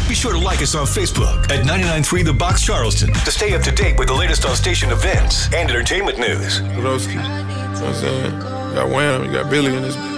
Be sure to like us on Facebook at 99.3 The Box Charleston to stay up to date with the latest on station events and entertainment news. Broski, you know what I'm saying? You got Wham, you got Billy in this.